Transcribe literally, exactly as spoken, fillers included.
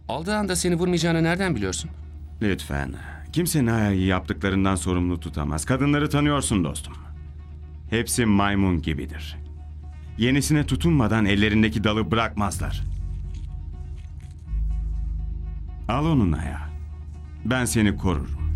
Aldığı anda seni vurmayacağını nereden biliyorsun? Lütfen. Kimse Naya'yı yaptıklarından sorumlu tutamaz. Kadınları tanıyorsun dostum. Hepsi maymun gibidir. Yenisine tutunmadan ellerindeki dalı bırakmazlar. Al onu Naya. Ben seni korurum.